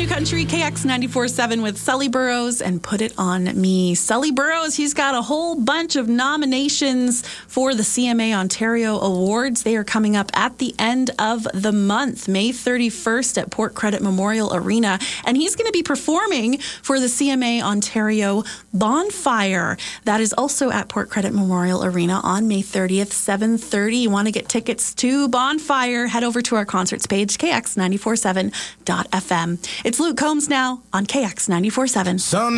New Country, KX 94.7 with Sully Burrows and Put It On Me. Sully Burrows, he's got a whole bunch of nominations for the CMA Ontario Awards. They are coming up at the end of the month, May 31st at Port Credit Memorial Arena. And he's going to be performing for the CMA Ontario Bonfire. That is also at Port Credit Memorial Arena on May 30th, 7:30. You want to get tickets to Bonfire, head over to our concerts page, kx947.fm. It's Luke Combs now on KX 94.7.